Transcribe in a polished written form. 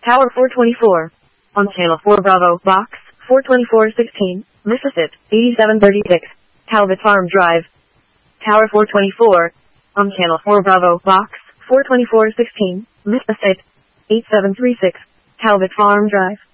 Tower 424. On Channel 4 Bravo, Box 42416, Mississippi 8736, Talbot Farm Drive. Tower 424. On Channel 4 Bravo, Box 42416, Mississippi 8736, Talbot Farm Drive.